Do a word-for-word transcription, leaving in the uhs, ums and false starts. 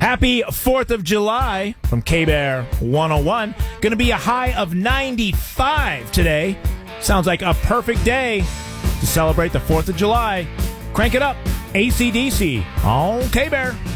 Happy fourth of July from K-Bear one oh one. Going to be a high of ninety-five today. Sounds like a perfect day to celebrate the fourth of July. Crank it up. A C D C on K-Bear.